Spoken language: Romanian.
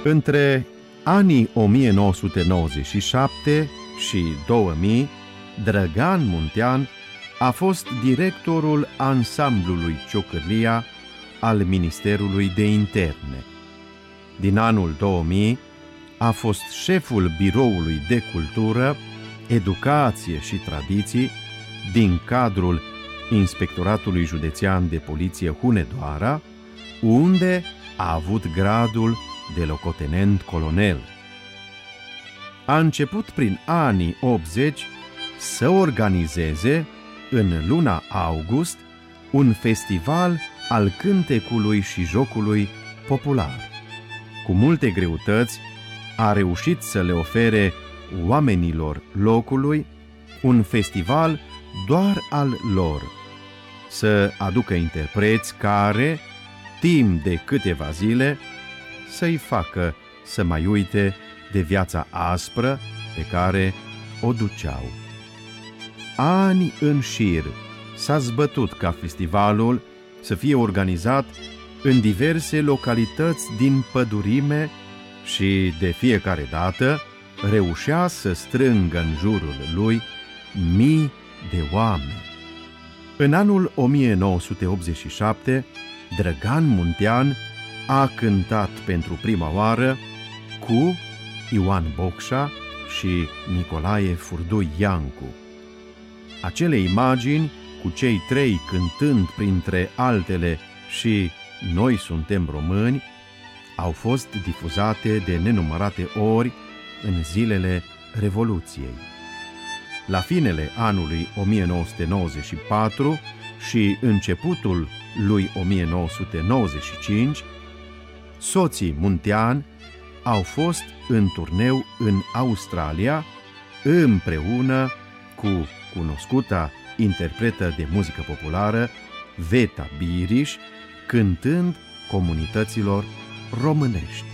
Între anii 1997 și 2000, Drăgan Muntean a fost directorul ansamblului Ciocârlia al Ministerului de Interne. Din anul 2000 a fost șeful Biroului de Cultură, Educație și Tradiții din cadrul Inspectoratului Județean de Poliție Hunedoara, unde a avut gradul de locotenent colonel. A început prin anii 80 să organizeze în luna august un festival al cântecului și jocului popular. Cu multe greutăți a reușit să le ofere oamenilor locului un festival doar al lor, să aducă interpreți care, timp de câteva zile, să-i facă să mai uite de viața aspră pe care o duceau. Ani în șir s-a zbătut ca festivalul să fie organizat în diverse localități din pădurime și de fiecare dată reușea să strângă în jurul lui mii de oameni. În anul 1987, Drăgan Muntean a cântat pentru prima oară cu Ioan Bocșa și Nicolae Furdui Iancu. Acele imagini cu cei trei cântând printre altele și Noi suntem români au fost difuzate de nenumărate ori în zilele Revoluției. La finele anului 1994 și începutul lui 1995, soții Muntean au fost în turneu în Australia împreună cu cunoscuta interpretă de muzică populară Veta Biriș, cântând comunităților românești.